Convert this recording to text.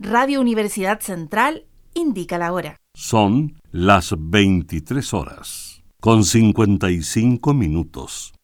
Radio Universidad Central indica la hora. Son las 23 horas, con 55 minutos.